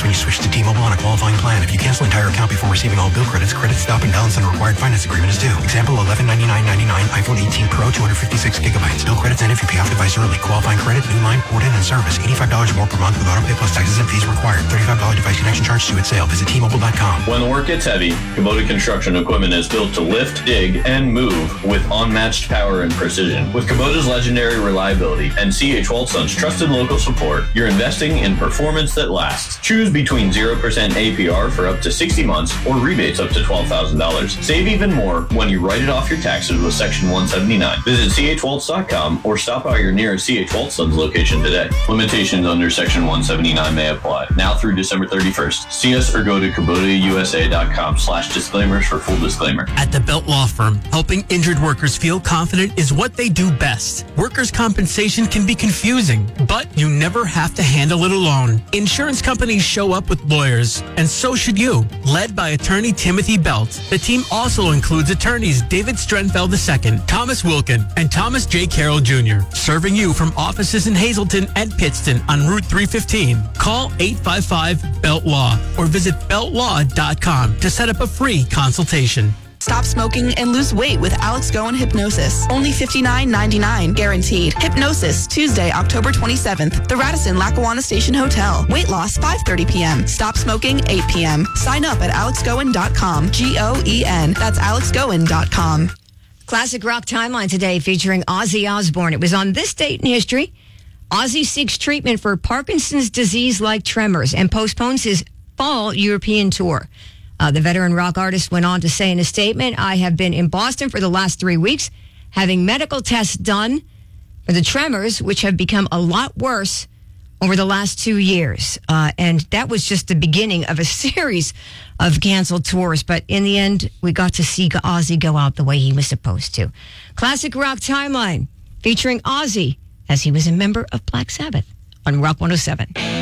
when you switch to T-Mobile on a qualifying plan. If you cancel entire account before receiving all bill credits, credit stop and balance on a required finance agreement is due. Example, $1199.99 iPhone 18 Pro, 256 gigabytes. Bill credits end if you pay off device early. Qualifying credit, new line, port in, and service. $85 more per month with auto pay plus taxes and fees required. $35 device connection charge due at sale. Visit T-Mobile.com. When the work gets heavy, Kubota Construction Equipment is built to lift, dig, and move with unmatched power and precision. With Kubota's legendary reliability and C.H. Waltson's trusted local support, you're investing in performance that lasts. Choose between 0% APR for up to 60 months or rebates up to $12,000. Save even more when you write it off your taxes with Section 179. Visit chwaltz.com or stop by your nearest C.H. Waltson's location today. Limitations under Section 179 may apply. Now through December 31st. See us or go to KubotaUSA.com/disclaimers for full disclaimer. At the Belt Law Firm, helping injured workers feel confident is what they do best. Workers' compensation can be confusing, but you never have to handle it alone. Insurance companies show up with lawyers, and so should you. Led by attorney Timothy Belt, the team also includes attorneys David Strenfeld II, Thomas Wilkin, and Thomas J. Carroll Jr., serving you from offices in Hazleton and Pittston on Route 315. Call 855-BELT-LAW or visit beltlaw.com to set up a free consultation. Stop smoking and lose weight with Alex Goen Hypnosis. Only $59.99 guaranteed. Hypnosis, Tuesday, October 27th. The Radisson Lackawanna Station Hotel. Weight loss, 5:30 p.m. Stop smoking, 8 p.m. Sign up at alexgoen.com. Goen. That's alexgoen.com. Classic Rock Timeline today featuring Ozzy Osbourne. It was on this date in history. Ozzy seeks treatment for Parkinson's disease-like tremors and postpones his fall European tour. The veteran rock artist went on to say in a statement, I have been in Boston for the last 3 weeks, having medical tests done for the tremors, which have become a lot worse over the last 2 years. And that was just the beginning of a series of canceled tours. But in the end, we got to see Ozzy go out the way he was supposed to. Classic Rock Timeline featuring Ozzy as he was a member of Black Sabbath on Rock 107.